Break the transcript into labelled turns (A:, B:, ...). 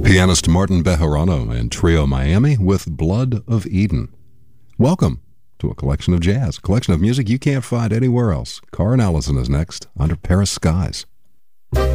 A: Pianist Martin Bejarano and Trio Miami with Blood of Eden. Welcome to a collection of jazz, a collection of music you can't find anywhere else. Karen Allison is next, Under Paris Skies.